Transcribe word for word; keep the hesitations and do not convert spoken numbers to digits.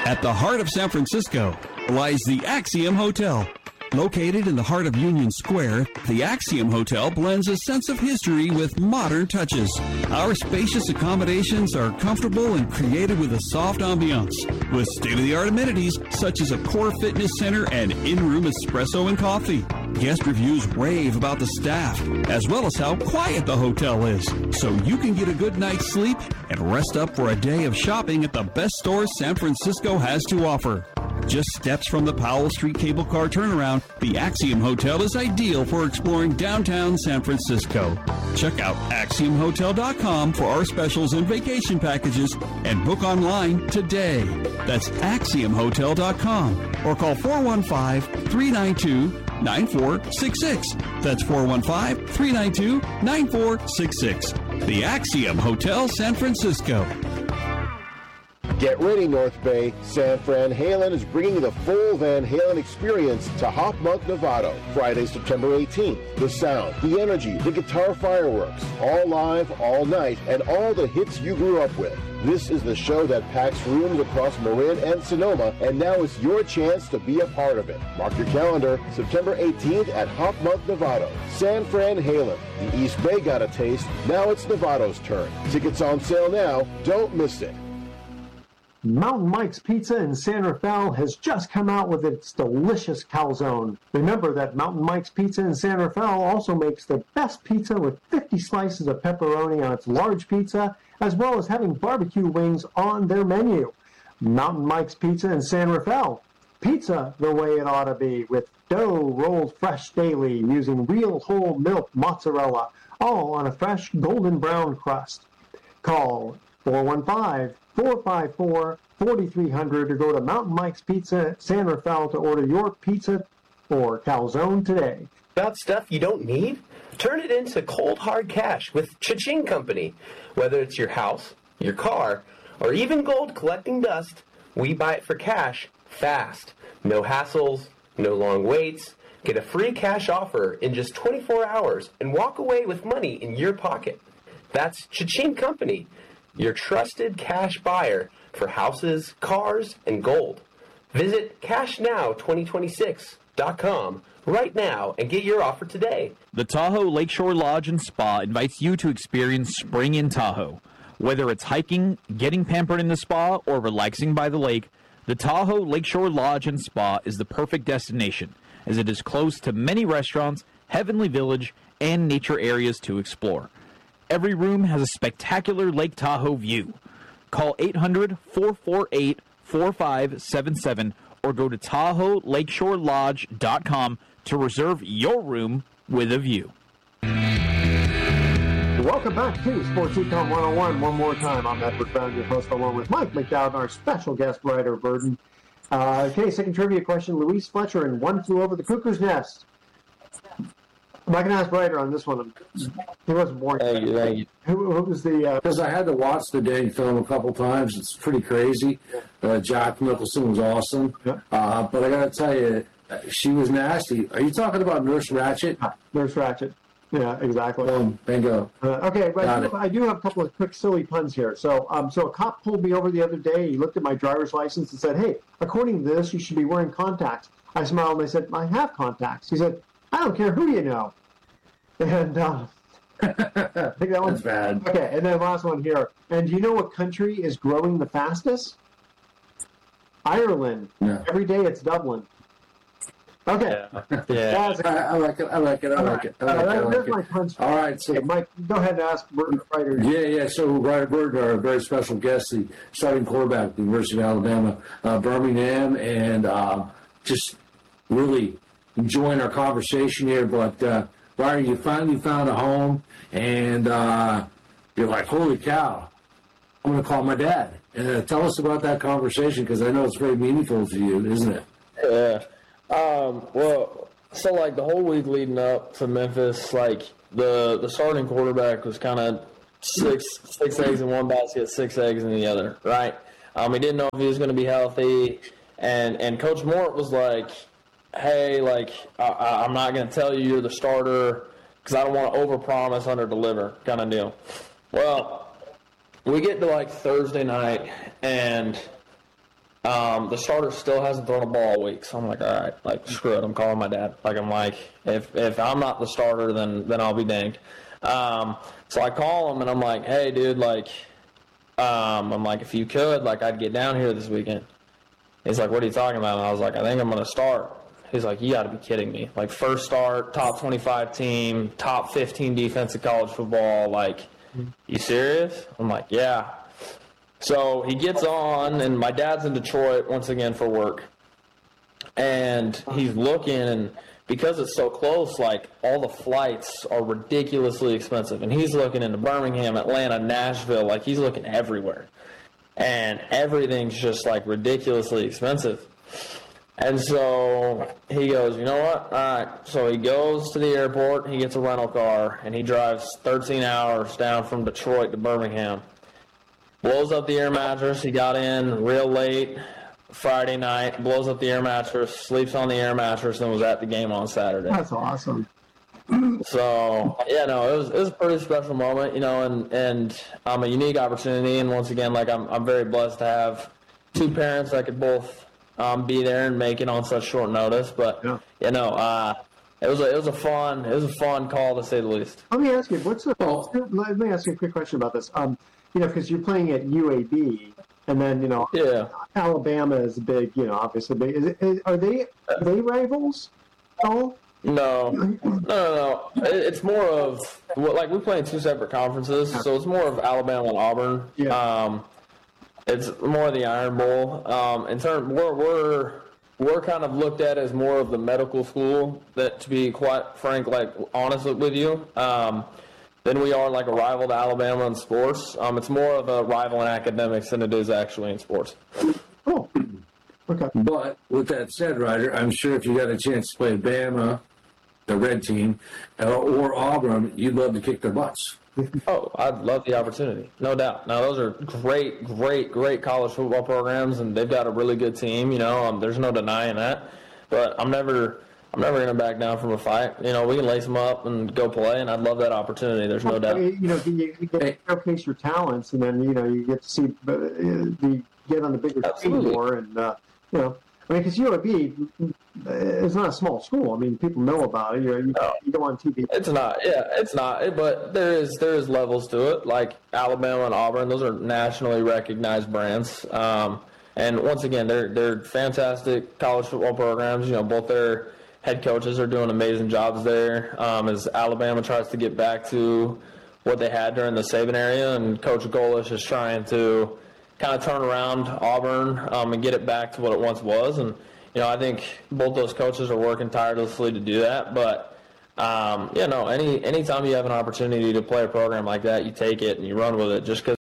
At the heart of San Francisco lies the Axiom Hotel. Located in the heart of Union Square, the Axiom Hotel blends a sense of history with modern touches. Our spacious accommodations are comfortable and created with a soft ambiance, with state-of-the-art amenities such as a core fitness center and in-room espresso and coffee. Guest reviews rave about the staff, as well as how quiet the hotel is, so you can get a good night's sleep and rest up for a day of shopping at the best stores San Francisco has to offer. Just steps from the Powell Street cable car turnaround, the Axiom Hotel is ideal for exploring downtown San Francisco. Check out axiom hotel dot com for our specials and vacation packages and book online today. That's axiom hotel dot com or call four one five, three nine two, nine four six six. That's four one five, three nine two, nine four six six. The Axiom Hotel, San Francisco. Get ready, North Bay. San Fran Halen is bringing the full Van Halen experience to Hop Monk, Novato, Friday, September eighteenth. The sound, the energy, the guitar fireworks, all live, all night, and all the hits you grew up with. This is the show that packs rooms across Marin and Sonoma, and now it's your chance to be a part of it. Mark your calendar, September eighteenth at Hop Monk, Novato. San Fran Halen. The East Bay got a taste. Now it's Novato's turn. Tickets on sale now. Don't miss it. Mountain Mike's Pizza in San Rafael has just come out with its delicious calzone. Remember that Mountain Mike's Pizza in San Rafael also makes the best pizza with fifty slices of pepperoni on its large pizza, as well as having barbecue wings on their menu. Mountain Mike's Pizza in San Rafael. Pizza the way it ought to be, with dough rolled fresh daily using real whole milk mozzarella, all on a fresh golden brown crust. Call four one five, four five four, four three zero zero or go to Mountain Mike's Pizza San Rafael to order your pizza or calzone today. Got stuff you don't need? Turn it into cold hard cash with Cha-Ching Company. Whether it's your house, your car, or even gold collecting dust, we buy it for cash fast. No hassles, no long waits. Get a free cash offer in just twenty-four hours and walk away with money in your pocket. That's Cha-Ching Company, your trusted cash buyer for houses, cars, and gold. Visit cash now twenty twenty-six dot com right now and get your offer today. The Tahoe Lakeshore Lodge and Spa invites you to experience spring in Tahoe. Whether it's hiking, getting pampered in the spa, or relaxing by the lake, the Tahoe Lakeshore Lodge and Spa is the perfect destination, as it is close to many restaurants, Heavenly Village, and nature areas to explore. Every room has a spectacular Lake Tahoe view. Call eight hundred, four four eight, four five seven seven or go to Tahoe Lakeshore Lodge dot com to reserve your room with a view. Welcome back to Sports Econ one oh one. One more time, I'm Edward Brown, your host, along with Mike McDowd and our special guest writer, Burden. Uh, okay, second trivia question. Louise Fletcher in One Flew Over the Cuckoo's Nest. I'm not going to ask Ryder on this one. He wasn't born. Thank you, thank you. Who, who was the... Because uh... I had to watch the dang film a couple times. It's pretty crazy. Uh, Jack Nicholson was awesome. Yeah. Uh, but I got to tell you, she was nasty. Are you talking about Nurse Ratched? Nurse Ratched. Yeah, exactly. Boom, bingo. Uh, okay, but I do, I do have a couple of quick silly puns here. So, um, so a cop pulled me over the other day. He looked at my driver's license and said, "Hey, according to this, you should be wearing contacts." I smiled and I said, "I have contacts." He said, "I don't care who you know." And uh, I think that one's bad. Okay, and then last one here. And do you know what country is growing the fastest? Ireland. Yeah. Every day it's Dublin. Okay. Yeah. yeah. I, I like it. I like it. I like it. I like it. I like it. My punch. All right. So, okay, Mike, go ahead and ask Burton Ryder. Yeah, yeah. So Ryder Burton, our very special guest, the starting quarterback at the University of Alabama, uh, Birmingham, and uh, just really enjoying our conversation here. But uh, Ryder, you finally found a home, and uh, you're like, holy cow, I'm going to call my dad. And uh, tell us about that conversation, because I know it's very meaningful to you, isn't it? Yeah. Um, well, so like the whole week leading up to Memphis, like the, the starting quarterback was kind of six six eggs in one basket, six eggs in the other, right? Um, he didn't know if he was going to be healthy, and, and Coach Mort was like, hey, like, I, I'm not going to tell you you're the starter because I don't want to overpromise, underdeliver kind of deal. Well, we get to like Thursday night, and Um, the starter still hasn't thrown a ball all week, so I'm like, all right, like screw it, I'm calling my dad. Like I'm like, if if I'm not the starter, then then I'll be danged. Um, so I call him and I'm like, hey, dude, like, um, I'm like, if you could, like, I'd get down here this weekend. He's like, what are you talking about? And I was like, I think I'm gonna start. He's like, you got to be kidding me! Like first start, top twenty-five team, top fifteen defense in college football. Like, you serious? I'm like, yeah. So he gets on, and my dad's in Detroit once again for work. And he's looking, and because it's so close, like, all the flights are ridiculously expensive. And he's looking into Birmingham, Atlanta, Nashville. Like, he's looking everywhere. And everything's just, like, ridiculously expensive. And so he goes, you know what? All right. So he goes to the airport. He gets a rental car, and he drives thirteen hours down from Detroit to Birmingham. Blows up the air mattress. He got in real late Friday night, blows up the air mattress, sleeps on the air mattress, and was at the game on Saturday. That's awesome. So, yeah, no, it was it was a pretty special moment, you know, and, and um, a unique opportunity. And once again, like, I'm I'm very blessed to have two parents that could both um, be there and make it on such short notice. But, yeah. you know, uh, it was a, it was a fun it was a fun call, to say the least. Let me ask you, what's the, let me ask you a quick question about this. Um, you know, because you're playing at U A B, and then, you know, yeah. Alabama is big, you know, obviously big. Is it, is, are they are they rivals at all? No, no, no, no. It's more of, like, we play in two separate conferences, so it's more of Alabama and Auburn. Yeah. Um, it's more of the Iron Bowl. Um, in terms, we're we're we're kind of looked at as more of the medical school. That, to be quite frank, like, honest with you. Um, Then we are like a rival to Alabama in sports. Um, it's more of a rival in academics than it is actually in sports. Oh, okay. But with that said, Ryder, I'm sure if you got a chance to play Bama, the red team, uh, or Auburn, you'd love to kick their butts. Oh, I'd love the opportunity, no doubt. Now, those are great, great, great college football programs, and they've got a really good team. You know, um, there's no denying that. But I'm never. I'm never going to back down from a fight. You know, we can lace them up and go play, and I'd love that opportunity. There's no doubt. You know, you, you get to showcase your talents, and then, you know, you get to see uh, the get on the bigger team more, and uh, you know, I mean, because U A B is not a small school. I mean, people know about it. You, you, no. you go on T V. It's not. Yeah, it's not. But there is there is levels to it. Like Alabama and Auburn, those are nationally recognized brands. Um, and once again, they're they're fantastic college football programs. You know, both their head coaches are doing amazing jobs there, um, as Alabama tries to get back to what they had during the Saban area, and Coach Golish is trying to kind of turn around Auburn um, and get it back to what it once was. And, you know, I think both those coaches are working tirelessly to do that. But, um, you know, any anytime you have an opportunity to play a program like that, you take it and you run with it, just because